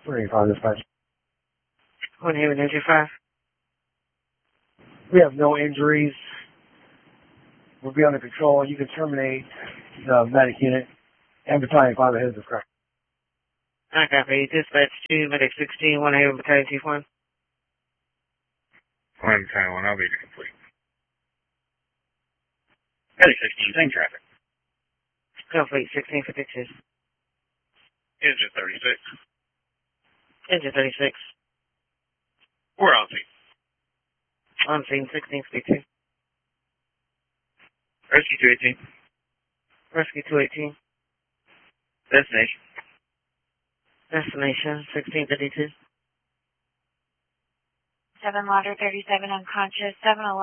385 dispatch. 1-855. We have no injuries. We'll be under control. You can terminate the medic unit and battalion 5 ahead of this crash. I copy. Dispatch 2, medic 16, 1-8 battalion chief 1. 1 Battalion 1, I'll be complete. Medic 16, same traffic. Complete 1652. Engine 36. Engine 36. We're on scene. On scene 1652. Rescue 218. Rescue 218. Destination. Destination 1652. 7 Lauder 37 unconscious. 711.